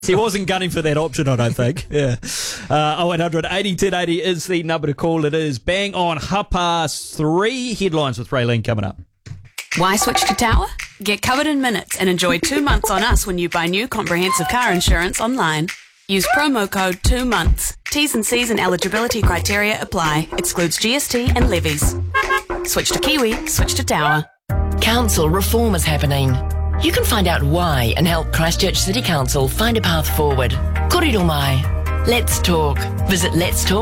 He wasn't gunning for that option, I don't think. Yeah. 0800 80 1080 is the number to call. It is bang on 3:30. Headlines with Raylene coming up. Why switch to Tower? Get covered in minutes and enjoy 2 months on us when you buy new comprehensive car insurance online. Use promo code 2 months. T's and C's and eligibility criteria apply. Excludes GST and levies. Switch to Kiwi, switch to Tower. Council reform is happening. You can find out why and help Christchurch City Council find a path forward. Kōrero mai. Let's talk. Visit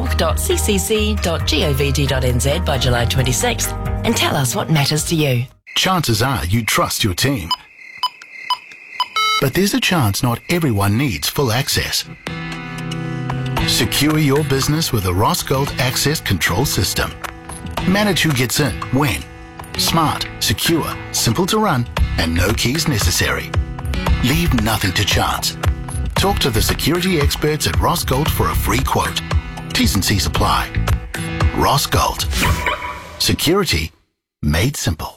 letstalk.ccc.govt.nz by July 26th and tell us what matters to you. Chances are you trust your team. But there's a chance not everyone needs full access. Secure your business with a Rossgold access control system. Manage who gets in, when. Smart, secure, simple to run, and no keys necessary. Leave nothing to chance. Talk to the security experts at Rossgold for a free quote. T's and C's apply. Rossgold. Security made simple.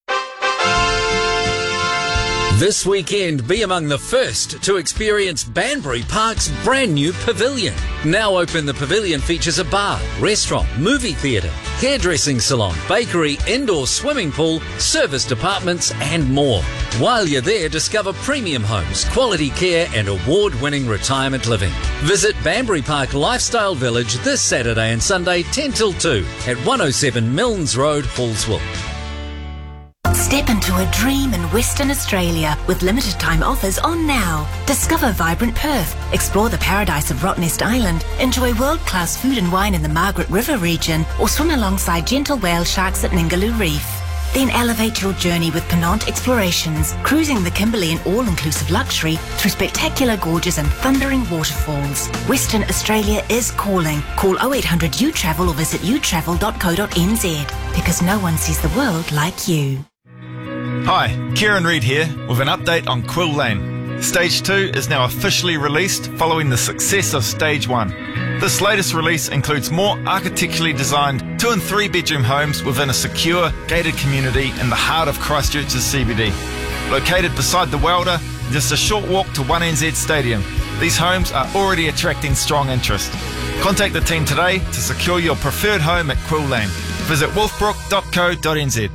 This weekend, be among the first to experience Banbury Park's brand new pavilion. Now open, the pavilion features a bar, restaurant, movie theatre, hairdressing salon, bakery, indoor swimming pool, service departments and more. While you're there, discover premium homes, quality care and award-winning retirement living. Visit Banbury Park Lifestyle Village this Saturday and Sunday 10 till 2 at 107 Milnes Road, Hallsville. Step into a dream in Western Australia with limited time offers on now. Discover vibrant Perth, explore the paradise of Rottnest Island, enjoy world-class food and wine in the Margaret River region, or swim alongside gentle whale sharks at Ningaloo Reef. Then elevate your journey with Penant Explorations, cruising the Kimberley in all-inclusive luxury through spectacular gorges and thundering waterfalls. Western Australia is calling. Call 0800 U-Travel or visit utravel.co.nz, because no one sees the world like you. Hi, Kieran Reid here with an update on Quill Lane. Stage 2 is now officially released following the success of Stage 1. This latest release includes more architecturally designed 2 and 3 bedroom homes within a secure, gated community in the heart of Christchurch's CBD. Located beside the Welder, just a short walk to 1NZ Stadium, these homes are already attracting strong interest. Contact the team today to secure your preferred home at Quill Lane. Visit wolfbrook.co.nz.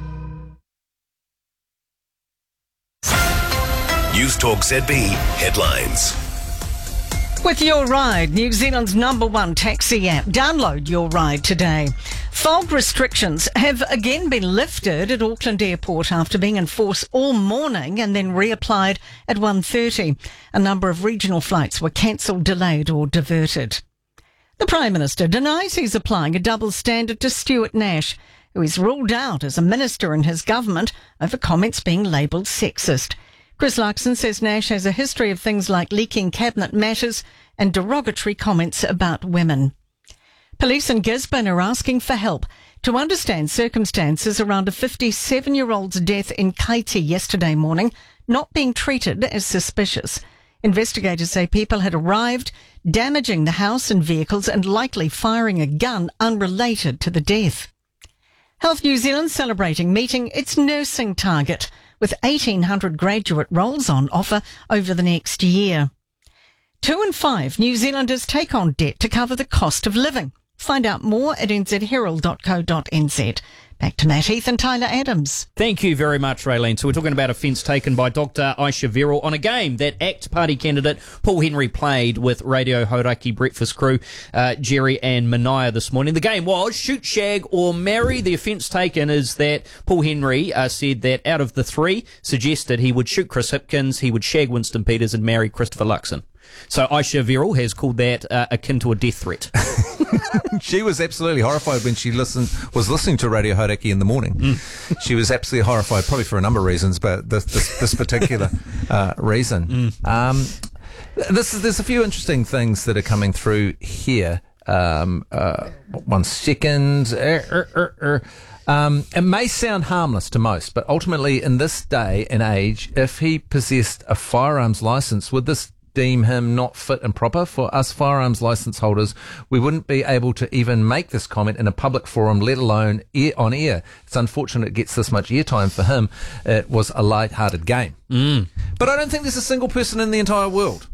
News Talk ZB headlines. With Your Ride, New Zealand's #1 taxi app. Download Your Ride today. Fog restrictions have again been lifted at Auckland Airport after being in force all morning and then reapplied at 1:30. A number of regional flights were cancelled, delayed or diverted. The Prime Minister denies he's applying a double standard to Stuart Nash, who is ruled out as a minister in his government over comments being labelled sexist. Chris Luxon says Nash has a history of things like leaking cabinet matters and derogatory comments about women. Police in Gisborne are asking for help to understand circumstances around a 57-year-old's death in Kaiti yesterday morning, not being treated as suspicious. Investigators say people had arrived, damaging the house and vehicles and likely firing a gun unrelated to the death. Health New Zealand celebrating meeting its nursing target, with 1,800 graduate roles on offer over the next year. 2 in 5 New Zealanders take on debt to cover the cost of living. Find out more at nzherald.co.nz. Back to Matt Heath and Tyler Adams. Thank you very much, Raylene. So we're talking about offence taken by Dr. Aisha Verrill on a game that ACT Party candidate Paul Henry played with Radio Hauraki breakfast crew Jerry and Mania this morning. The game was shoot, shag or marry. The offence taken is that Paul Henry said that out of the 3, suggested he would shoot Chris Hipkins, he would shag Winston Peters and marry Christopher Luxon. So Aisha Verrill has called that akin to a death threat. She was absolutely horrified when she was listening to Radio Hauraki in the morning. She was absolutely horrified, probably for a number of reasons, but this particular reason. There's a few interesting things that are coming through here. 1 second. It may sound harmless to most, but ultimately in this day and age, if he possessed a firearms license, would this deem him not fit and proper? For us firearms license holders, we wouldn't be able to even make this comment in a public forum, let alone on air. It's unfortunate it gets this much airtime. For him, it was a light-hearted game. But I don't think there's a single person in the entire world